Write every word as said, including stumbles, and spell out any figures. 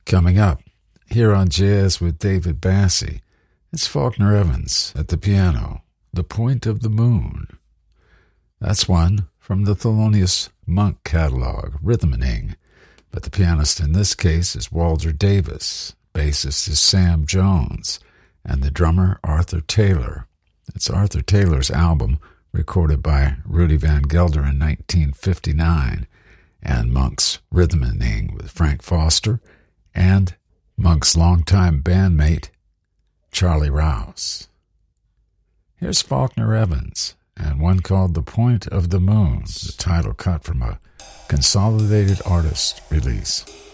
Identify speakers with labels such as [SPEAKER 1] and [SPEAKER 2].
[SPEAKER 1] Coming up, here on Jazz with David Bassie, it's Faulkner Evans at the piano, The Point of the Moon. That's one from the Thelonious Monk catalog, Rhythming, but the pianist in this case is Walter Davis, bassist is Sam Jones, and the drummer Arthur Taylor. It's Arthur Taylor's album, recorded by Rudy Van Gelder in nineteen fifty-nine, and Monk's Rhythming with Frank Foster, and Monk's longtime bandmate, Charlie Rouse. Here's Faulkner Evans, and one called The Point of the Moon, the title cut from a Consolidated Artist release.